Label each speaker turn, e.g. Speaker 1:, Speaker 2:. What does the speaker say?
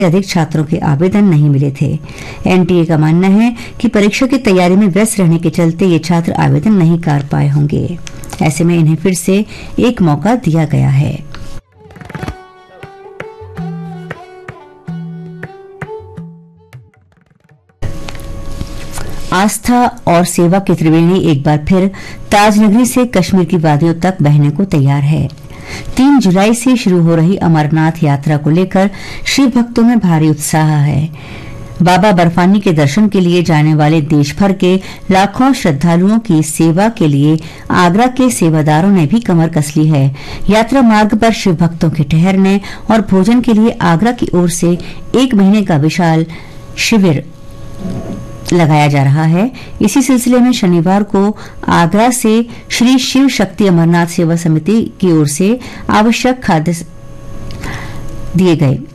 Speaker 1: अधिक छात्रों के आवेदन नहीं मिले थे। एनटीए का मानना है कि परीक्षा की तैयारी में व्यस्त रहने के चलते ये छात्र आवेदन नहीं कर पाए होंगे। ऐसे में इन्हें फिर से एक मौका दिया गया है। आस्था और सेवा की त्रिवेणी एक बार फिर ताजनगरी से कश्मीर की वादियों तक बहने को तैयार है। 3 जुलाई से शुरू हो रही अमरनाथ यात्रा को लेकर शिव भक्तों में भारी उत्साह है। बाबा बर्फानी के दर्शन के लिए जाने वाले देश भर के लाखों श्रद्धालुओं की सेवा के लिए आगरा के सेवादारों ने भी कमर कस ली है। यात्रा मार्ग पर शिव भक्तों के ठहरने और भोजन के लिए आगरा की ओर से 1 महीने का विशाल शिविर लगाया जा रहा है। इसी सिलसिले में शनिवार को आगरा से श्री शिव शक्ति अमरनाथ सेवा समिति की ओर से आवश्यक खाद्य दिए गए।